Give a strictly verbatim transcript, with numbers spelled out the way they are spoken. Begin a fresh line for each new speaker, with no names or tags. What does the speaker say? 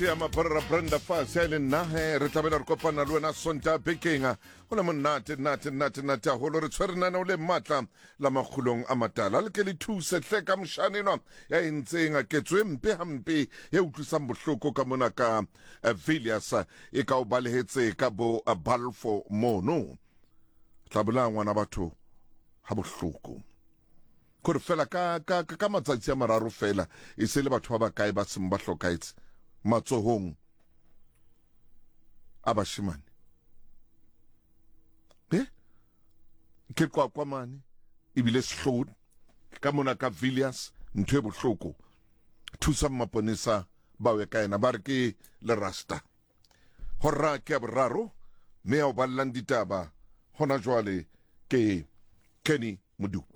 ya maphorra Brenda Fassie le nna he re tla bela re kopana le wena sonta bekeng go le monate nate nate nate a holo re tshwere nana o le matla la makgulong a matala le ke le thuse hle ka mshanenwa ya entseng a ketswe mpe hampe ya utlwisang bohloko ka mona ka Villiers e ka o balehetse ka bo Balfour mono tla bola ngwana batho ha bohloko gore fela ka ka ka matsatsi a mararo fela e se le batho ba ba kae ba seng ba hlokaetse matsohong a bashimane eh ke kwa kwa mane ibile sehlodi ka mona ka Villiers ntwe bohloko thusa maponesa ba we kaena ba re ke le rasta horra ke abraro me o ballang ditaba hona jwale ke Kenny Mudu.